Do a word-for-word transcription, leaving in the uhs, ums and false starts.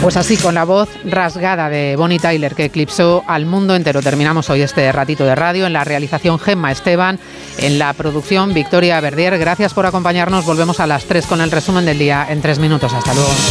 Pues así, con la voz rasgada de Bonnie Tyler, que eclipsó al mundo entero, terminamos hoy este ratito de radio. En la realización, Gemma Esteban, en la producción, Victoria Verdier. Gracias por acompañarnos. Volvemos a las tres con el resumen del día en tres minutos. Hasta luego.